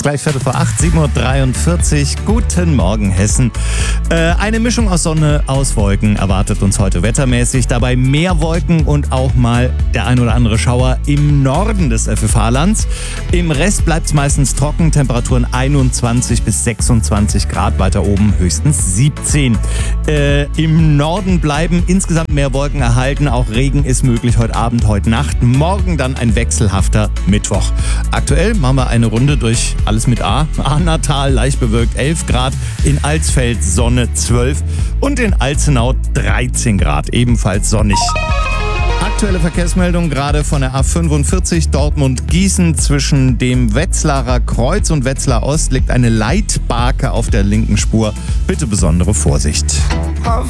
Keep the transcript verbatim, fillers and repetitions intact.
gleich Viertel vor acht, sieben Uhr dreiundvierzig. Guten Morgen, Hessen. Äh, eine Mischung aus Sonne, aus Wolken erwartet uns heute wettermäßig. Dabei mehr Wolken und auch mal der ein oder andere Schauer im Norden des F F H-Lands. Im Rest bleibt es meistens trocken. Temperaturen einundzwanzig bis sechsundzwanzig Grad, weiter oben höchstens siebzehn. Äh, Im Norden bleiben insgesamt mehr Wolken erhalten. Auch Regen ist möglich heute Abend, heute Nacht. Morgen dann ein wechselhafter Mittwoch. Aktuell machen wir eine Runde durch alles mit A. Ahnatal leicht bewölkt elf Grad, in Alsfeld Sonne zwölf und in Alzenau dreizehn Grad, ebenfalls sonnig. Aktuelle Verkehrsmeldung gerade von der A fünfundvierzig Dortmund-Gießen. Zwischen dem Wetzlarer Kreuz und Wetzlar Ost liegt eine Leitbarke auf der linken Spur. Bitte besondere Vorsicht.